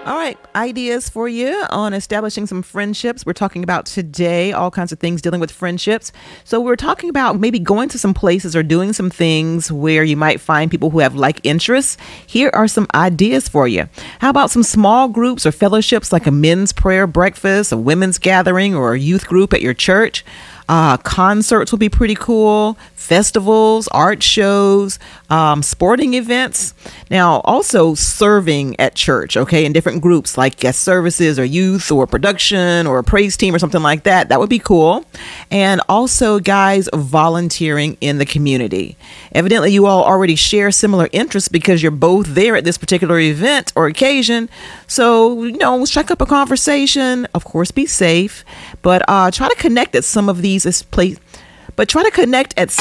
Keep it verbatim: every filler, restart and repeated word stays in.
All right, ideas for you on establishing some friendships. We're talking about today all kinds of things dealing with friendships. So we're talking about maybe going to some places or doing some things where you might find people who have like interests. Here are some ideas for you. How about some small groups or fellowships like a men's prayer breakfast, a women's gathering, or a youth group at your church? Uh, concerts will be pretty cool. Festivals, art shows, um, sporting events. Now, also serving at church, okay, in different groups like guest services or youth or production or a praise team or something like that. That would be cool. And also, guys, volunteering in the community. Evidently, you all already share similar interests because you're both there at this particular event or occasion. So, you know, strike up a conversation. Of course, be safe, but uh, try to connect at some of these places. But try to connect at